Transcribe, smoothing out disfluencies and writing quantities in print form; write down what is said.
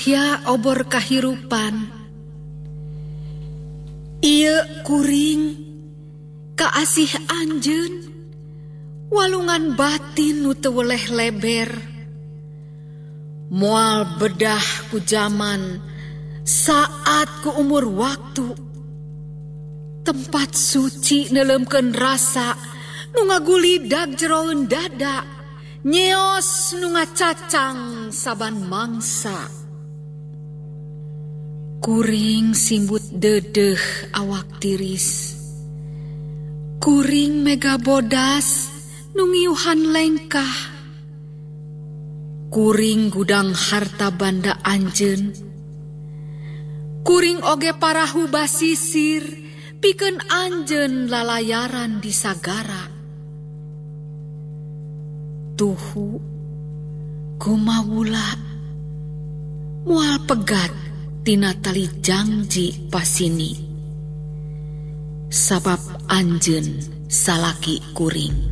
Ya obor kahirupan, ieu kuring kaasih anjeun, walungan batin nu teu weleh leber. Moal bedah ku zaman, saat ku umur waktu, tempat suci neuleukeun rasa nu ngagulidag jeroeun dada, nyeos nu ngacacang saban mangsa. Kuring simbut dedeh awak tiris, kuring mega bodas nu ngiuhan lengkah, kuring gudang harta banda anjeun, kuring oge parahu basisir pikeun anjeun lalayaran di sagara. Tuhu kumawula moal pegat tina tali janji pasini, sabab anjeun salaki kuring.